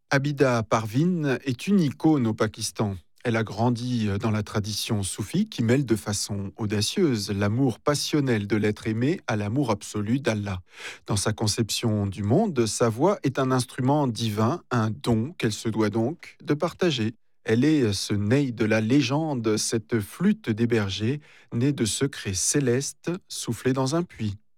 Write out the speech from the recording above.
Abida Parvin est une icône au Pakistan. Elle a grandi dans la tradition soufie qui mêle de façon audacieuse l'amour passionnel de l'être aimé à l'amour absolu d'Allah. Dans sa conception du monde, sa voix est un instrument divin, un don qu'elle se doit donc de partager. Elle est ce ney de la légende, cette flûte des bergers, née de secrets célestes soufflés dans un puits.